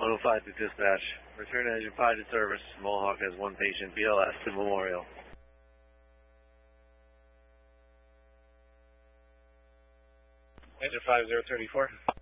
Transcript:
105 to dispatch. Return engine 5 to service. Mohawk has one patient. BLS to Memorial. Engine 5034.